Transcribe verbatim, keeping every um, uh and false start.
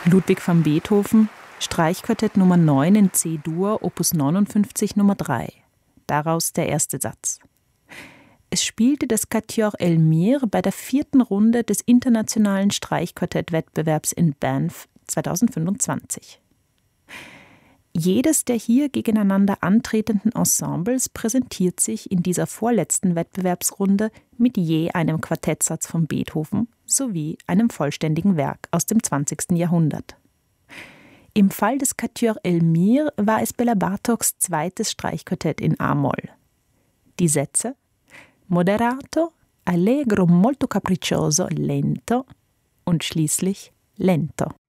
Ludwig van Beethoven, Streichquartett Nummer neun in C-Dur, Opus neunundfünfzig Nummer drei. Daraus der erste Satz. Es spielte das Quatuor Elmire bei der vierten Runde des internationalen Streichquartettwettbewerbs in Banff zweitausendfünfundzwanzig. Jedes der hier gegeneinander antretenden Ensembles präsentiert sich in dieser vorletzten Wettbewerbsrunde mit je einem Quartettsatz von Beethoven sowie einem vollständigen Werk aus dem zwanzigsten Jahrhundert. Im Fall des Quatuor Elmire war es Bela Bartoks zweites Streichquartett in A-Moll. Die Sätze Moderato, Allegro molto capriccioso, lento und schließlich Lento.